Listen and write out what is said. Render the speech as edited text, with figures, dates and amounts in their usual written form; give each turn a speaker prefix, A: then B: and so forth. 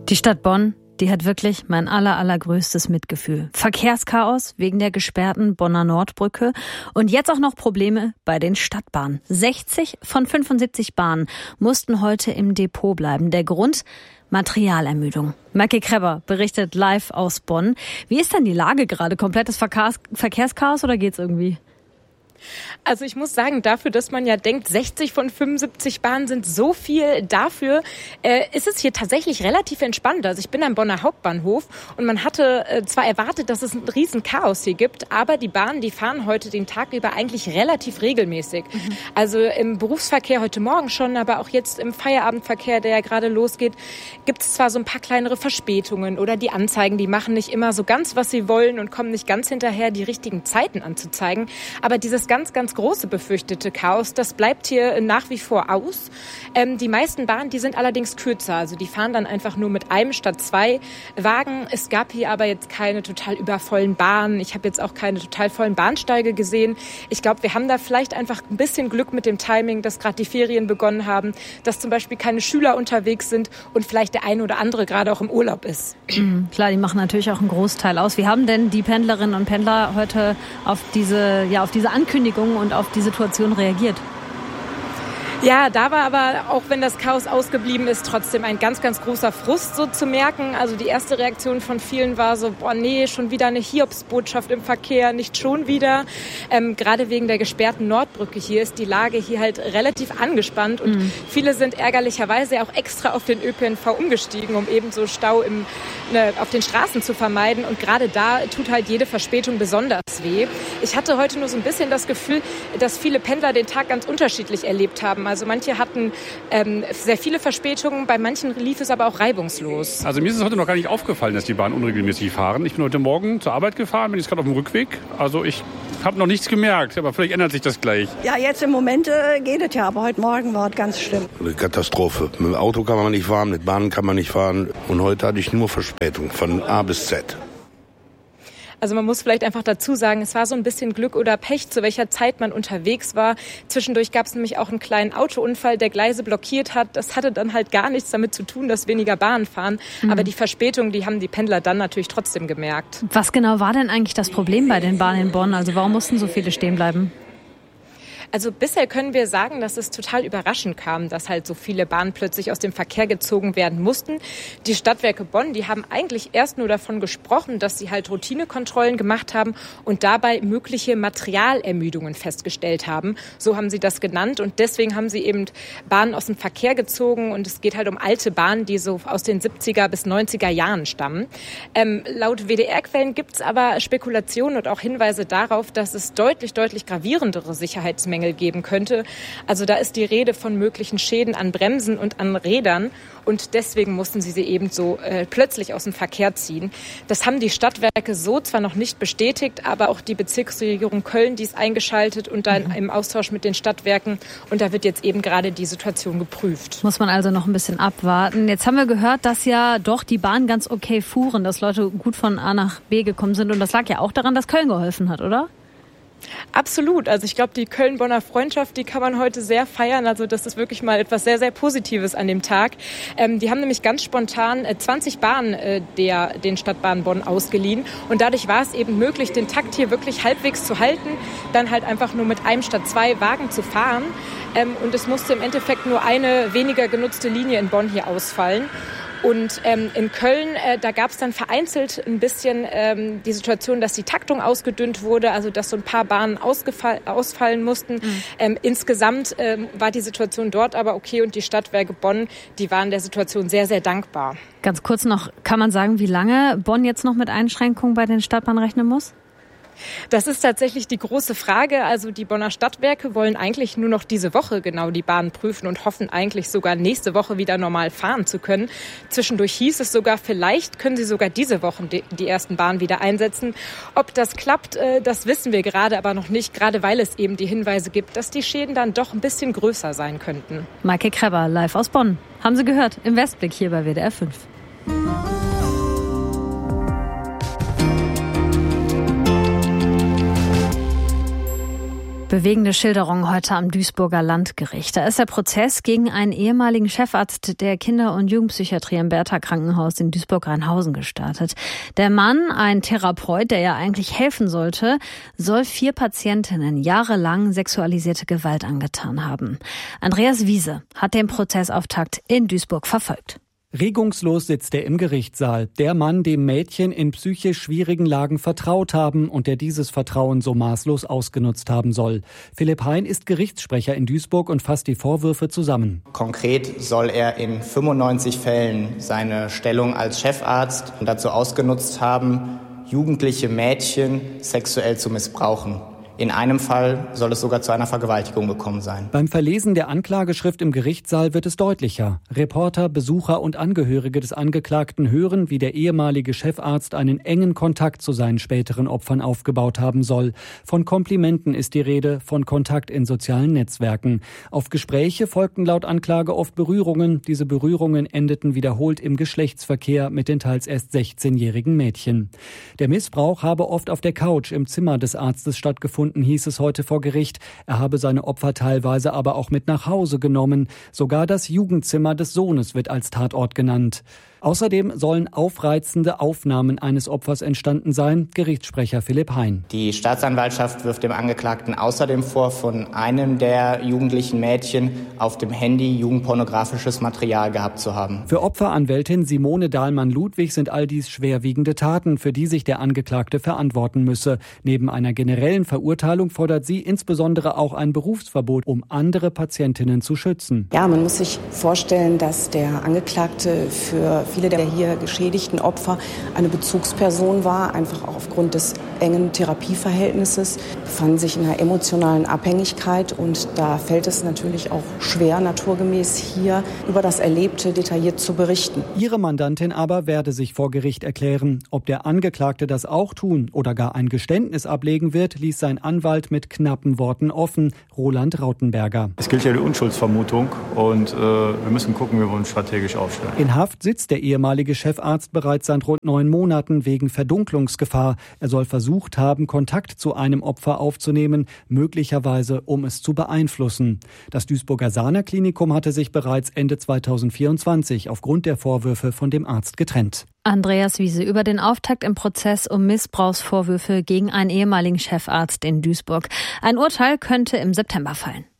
A: Die Stadt Bonn, die hat wirklich mein allergrößtes Mitgefühl. Verkehrschaos wegen der gesperrten Bonner Nordbrücke und jetzt auch noch Probleme bei den Stadtbahnen. 60 von 75 Bahnen mussten heute im Depot bleiben. Der Grund? Materialermüdung. Maike Kreber berichtet live aus Bonn. Wie ist denn die Lage gerade? Komplettes Verkehrschaos oder geht's irgendwie?
B: Also ich muss sagen, dafür, dass man ja denkt, 60 von 75 Bahnen sind so viel, dafür ist es hier tatsächlich relativ entspannt. Also ich bin am Bonner Hauptbahnhof und man hatte zwar erwartet, dass es ein riesen Chaos hier gibt, aber die Bahnen, die fahren heute den Tag über eigentlich relativ regelmäßig. Also im Berufsverkehr heute Morgen schon, aber auch jetzt im Feierabendverkehr, der ja gerade losgeht, gibt es zwar so ein paar kleinere Verspätungen oder die Anzeigen, die machen nicht immer so ganz, was sie wollen und kommen nicht ganz hinterher, die richtigen Zeiten anzuzeigen. Aber dieses ganz große befürchtete Chaos, das bleibt hier nach wie vor aus. Die meisten Bahnen, die sind allerdings kürzer. Also die fahren dann einfach nur mit einem statt zwei Wagen. Es gab hier aber jetzt keine total übervollen Bahnen. Ich habe jetzt auch keine total vollen Bahnsteige gesehen. Ich glaube, wir haben da vielleicht einfach ein bisschen Glück mit dem Timing, dass gerade die Ferien begonnen haben, dass zum Beispiel keine Schüler unterwegs sind und vielleicht der eine oder andere gerade auch im Urlaub ist.
A: Klar, die machen natürlich auch einen Großteil aus. Wie haben denn die Pendlerinnen und Pendler heute auf diese Ankündigung und auf die Situation reagiert?
B: Ja, da war aber, auch wenn das Chaos ausgeblieben ist, trotzdem ein ganz großer Frust so zu merken. Also die erste Reaktion von vielen war so, boah nee, schon wieder eine Hiobsbotschaft im Verkehr, nicht schon wieder. Gerade wegen der gesperrten Nordbrücke hier ist die Lage hier halt relativ angespannt und viele sind ärgerlicherweise auch extra auf den ÖPNV umgestiegen, um eben so Stau auf den Straßen zu vermeiden. Und gerade da tut halt jede Verspätung besonders weh. Ich hatte heute nur so ein bisschen das Gefühl, dass viele Pendler den Tag ganz unterschiedlich erlebt haben. Also manche hatten sehr viele Verspätungen, bei manchen lief es aber auch reibungslos.
C: Also mir ist es heute noch gar nicht aufgefallen, dass die Bahnen unregelmäßig fahren. Ich bin heute Morgen zur Arbeit gefahren, bin jetzt gerade auf dem Rückweg. Also ich habe noch nichts gemerkt, aber vielleicht ändert sich das gleich.
D: Ja, jetzt im Moment geht es ja, aber heute Morgen war es ganz schlimm.
E: Eine Katastrophe. Mit dem Auto kann man nicht fahren, mit Bahnen kann man nicht fahren. Und heute hatte ich nur Verspätung von A bis Z.
B: Also man muss vielleicht einfach dazu sagen, es war so ein bisschen Glück oder Pech, zu welcher Zeit man unterwegs war. Zwischendurch gab es nämlich auch einen kleinen Autounfall, der Gleise blockiert hat. Das hatte dann halt gar nichts damit zu tun, dass weniger Bahnen fahren. Aber die Verspätung, die haben die Pendler dann natürlich trotzdem gemerkt.
A: Was genau war denn eigentlich das Problem bei den Bahnen in Bonn? Also warum mussten so viele stehen bleiben?
B: Also bisher können wir sagen, dass es total überraschend kam, dass halt so viele Bahnen plötzlich aus dem Verkehr gezogen werden mussten. Die Stadtwerke Bonn, die haben eigentlich erst nur davon gesprochen, dass sie halt Routinekontrollen gemacht haben und dabei mögliche Materialermüdungen festgestellt haben. So haben sie das genannt und deswegen haben sie eben Bahnen aus dem Verkehr gezogen und es geht halt um alte Bahnen, die so aus den 70er bis 90er Jahren stammen. Laut WDR-Quellen gibt es aber Spekulationen und auch Hinweise darauf, dass es deutlich gravierendere Sicherheitsmängel geben könnte. Also da ist die Rede von möglichen Schäden an Bremsen und an Rädern und deswegen mussten sie eben so plötzlich aus dem Verkehr ziehen. Das haben die Stadtwerke so zwar noch nicht bestätigt, aber auch die Bezirksregierung Köln, die ist eingeschaltet und dann im Austausch mit den Stadtwerken und da wird jetzt eben gerade die Situation geprüft.
A: Muss man also noch ein bisschen abwarten. Jetzt haben wir gehört, dass ja doch die Bahn ganz okay fuhren, dass Leute gut von A nach B gekommen sind und das lag ja auch daran, dass Köln geholfen hat, oder?
B: Absolut. Also ich glaube, die Köln-Bonner Freundschaft, die kann man heute sehr feiern. Also das ist wirklich mal etwas sehr Positives an dem Tag. Die haben nämlich ganz spontan 20 Bahnen den Stadtbahnen Bonn ausgeliehen. Und dadurch war es eben möglich, den Takt hier wirklich halbwegs zu halten, dann halt einfach nur mit einem statt zwei Wagen zu fahren. Und es musste im Endeffekt nur eine weniger genutzte Linie in Bonn hier ausfallen. Und in Köln, da gab es dann vereinzelt ein bisschen die Situation, dass die Taktung ausgedünnt wurde, also dass so ein paar Bahnen ausfallen mussten. Insgesamt war die Situation dort aber okay und die Stadtwerke Bonn, die waren der Situation sehr dankbar.
A: Ganz kurz noch, kann man sagen, wie lange Bonn jetzt noch mit Einschränkungen bei den Stadtbahnen rechnen muss?
B: Das ist tatsächlich die große Frage. Also die Bonner Stadtwerke wollen eigentlich nur noch diese Woche genau die Bahn prüfen und hoffen eigentlich sogar nächste Woche wieder normal fahren zu können. Zwischendurch hieß es sogar, vielleicht können sie sogar diese Woche die ersten Bahnen wieder einsetzen. Ob das klappt, das wissen wir gerade aber noch nicht, gerade weil es eben die Hinweise gibt, dass die Schäden dann doch ein bisschen größer sein könnten.
A: Maike Kreber, live aus Bonn. Haben Sie gehört, im Westblick hier bei WDR 5. Bewegende Schilderung heute am Duisburger Landgericht. Da ist der Prozess gegen einen ehemaligen Chefarzt der Kinder- und Jugendpsychiatrie im Bertha-Krankenhaus in Duisburg-Rheinhausen gestartet. Der Mann, ein Therapeut, der ja eigentlich helfen sollte, soll 4 Patientinnen jahrelang sexualisierte Gewalt angetan haben. Andreas Wiese hat den Prozessauftakt in Duisburg verfolgt.
F: Regungslos sitzt er im Gerichtssaal. Der Mann, dem Mädchen in psychisch schwierigen Lagen vertraut haben und der dieses Vertrauen so maßlos ausgenutzt haben soll. Philipp Hein ist Gerichtssprecher in Duisburg und fasst die Vorwürfe zusammen.
G: Konkret soll er in 95 Fällen seine Stellung als Chefarzt dazu ausgenutzt haben, jugendliche Mädchen sexuell zu missbrauchen. In einem Fall soll es sogar zu einer Vergewaltigung gekommen sein.
F: Beim Verlesen der Anklageschrift im Gerichtssaal wird es deutlicher. Reporter, Besucher und Angehörige des Angeklagten hören, wie der ehemalige Chefarzt einen engen Kontakt zu seinen späteren Opfern aufgebaut haben soll. Von Komplimenten ist die Rede, von Kontakt in sozialen Netzwerken. Auf Gespräche folgten laut Anklage oft Berührungen. Diese Berührungen endeten wiederholt im Geschlechtsverkehr mit den teils erst 16-jährigen Mädchen. Der Missbrauch habe oft auf der Couch im Zimmer des Arztes stattgefunden, hieß es heute vor Gericht. Er habe seine Opfer teilweise aber auch mit nach Hause genommen. Sogar das Jugendzimmer des Sohnes wird als Tatort genannt. Außerdem sollen aufreizende Aufnahmen eines Opfers entstanden sein, Gerichtssprecher Philipp Hein.
G: Die Staatsanwaltschaft wirft dem Angeklagten außerdem vor, von einem der jugendlichen Mädchen auf dem Handy jugendpornografisches Material gehabt zu haben.
F: Für Opferanwältin Simone Dahlmann-Ludwig sind all dies schwerwiegende Taten, für die sich der Angeklagte verantworten müsse. Neben einer generellen Verurteilung fordert sie insbesondere auch ein Berufsverbot, um andere Patientinnen zu schützen.
H: Ja, man muss sich vorstellen, dass der Angeklagte für viele der hier geschädigten Opfer eine Bezugsperson war, einfach auch aufgrund des engen Therapieverhältnisses, befanden sich in einer emotionalen Abhängigkeit und da fällt es natürlich auch schwer, naturgemäß hier über das Erlebte detailliert zu berichten.
F: Ihre Mandantin aber werde sich vor Gericht erklären. Ob der Angeklagte das auch tun oder gar ein Geständnis ablegen wird, ließ sein Anwalt mit knappen Worten offen, Roland Rautenberger.
I: Es gilt ja die Unschuldsvermutung und wir müssen gucken, wie wir uns strategisch aufstellen.
F: In Haft sitzt der ehemalige Chefarzt bereits seit rund 9 Monaten wegen Verdunklungsgefahr. Er soll versucht haben, Kontakt zu einem Opfer aufzunehmen, möglicherweise um es zu beeinflussen. Das Duisburger Sana-Klinikum hatte sich bereits Ende 2024 aufgrund der Vorwürfe von dem Arzt getrennt.
A: Andreas Wiese über den Auftakt im Prozess um Missbrauchsvorwürfe gegen einen ehemaligen Chefarzt in Duisburg. Ein Urteil könnte im September fallen.